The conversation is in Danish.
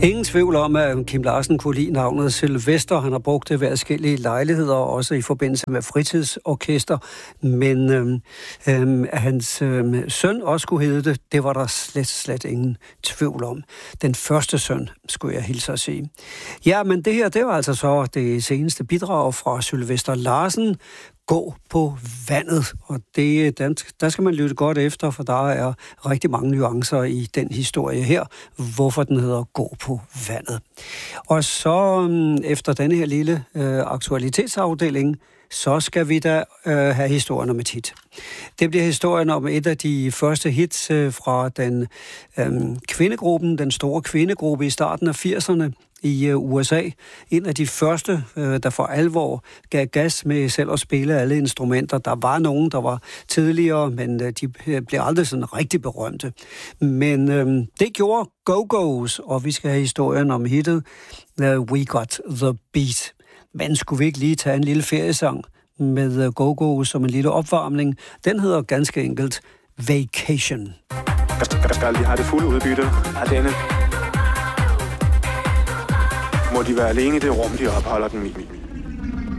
Ingen tvivl om, at Kim Larsen kunne lide navnet Sylvester. Han har brugt det ved forskellige lejligheder, også i forbindelse med fritidsorkester. Men hans søn også kunne hedde det var der slet ingen tvivl om. Den første søn, skulle jeg hilse at sige. Ja, men det her, det var altså så det seneste bidrag fra Sylvester Larsen. Gå på vandet, og der skal man lytte godt efter, for der er rigtig mange nuancer i den historie her, hvorfor den hedder Gå på vandet. Og så efter denne her lille aktualitetsafdeling, så skal vi da have historien om et hit. Det bliver historien om et af de første hits fra den kvindegruppen, den store kvindegruppe i starten af 80'erne i USA. En af de første, der for alvor gav gas med selv at spille alle instrumenter. Der var nogen, der var tidligere, men de blev aldrig sådan rigtig berømte. Men det gjorde Go-Go's, og vi skal have historien om hittet We Got the Beat. Men skulle vi ikke lige tage en lille feriesang med Go-Go som en lille opvarmning? Den hedder ganske enkelt Vacation. Jeg skal aldrig have det fulde udbytte af denne. Må de være alene i det rum, de opholder den i.